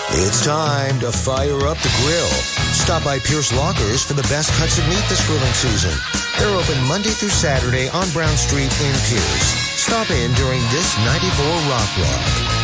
It's time to fire up the grill. Stop by Pierce Lockers for the best cuts of meat this grilling season. They're open Monday through Saturday on Brown Street in Pierce. Stop in during this 94 Rock Walk.